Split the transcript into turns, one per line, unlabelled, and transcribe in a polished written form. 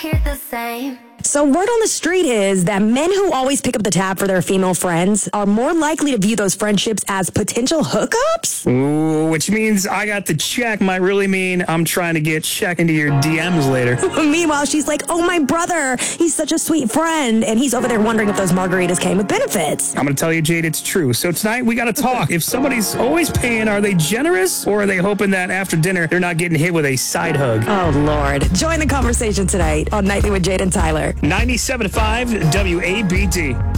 hear the same.
So word on the street is that men who always pick up the tab for their female friends are more likely to view those friendships as potential hookups.
Ooh, which means I got the check might really mean I'm trying to get checked into your DMs later.
Meanwhile, she's like, oh, my brother, he's such a sweet friend. And he's over there wondering if those margaritas came with benefits.
I'm going to tell you, Jade, it's true. So tonight we got to talk. If somebody's always paying, are they generous or are they hoping that after dinner they're not getting hit with a side hug?
Oh, Lord. Join the conversation tonight on Nightly with Jade and Tyler.
97.5 WABD.